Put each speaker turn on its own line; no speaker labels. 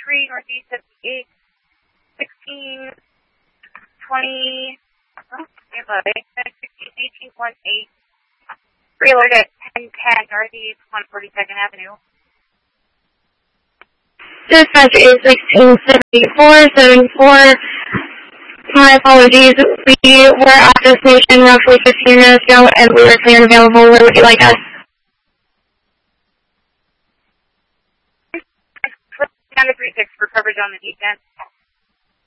3 Northeast 78, 16, 20, nearby, 16, 18, 18. Reload at 1010 Northeast 142nd Avenue.
Dispatch is 167474. My apologies. We were at this station roughly 15 minutes ago and we were clear and available. Where would you like us?
Down to 36 for coverage on the descent.